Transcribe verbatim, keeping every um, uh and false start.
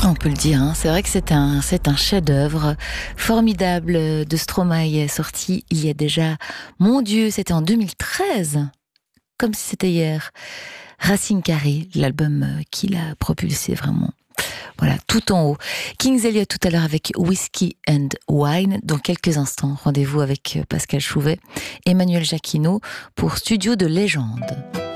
On peut le dire, hein. C'est vrai que c'est un, c'est un chef-d'œuvre formidable de Stromae, sorti il y a déjà, mon Dieu, c'était en deux mille treize, comme si c'était hier. Racine Carrée, l'album qui l'a propulsé vraiment. Voilà, tout en haut. Kings Elliot tout à l'heure avec Whiskey and Wine. Dans quelques instants, rendez-vous avec Pascal Chouvet, Emmanuel Jacquinot pour Studio de légende.